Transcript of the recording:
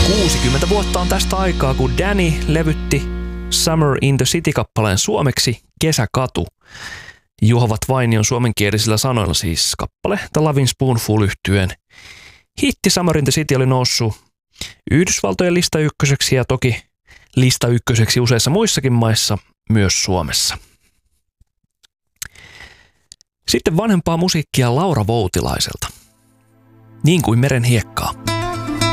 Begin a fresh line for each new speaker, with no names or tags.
60 vuotta on tästä aikaa, kun Danny levytti Summer in the City-kappaleen suomeksi Kesäkatu. Juhovat Vainion suomenkielisillä sanoilla siis kappale The Lovin' Spoonful -yhtyeen hitti Summer in the City oli noussut Yhdysvaltojen lista ykköseksi ja toki lista ykköseksi useissa muissakin maissa, myös Suomessa. Sitten vanhempaa musiikkia Laura Voutilaiselta. Niin kuin meren hiekkaa.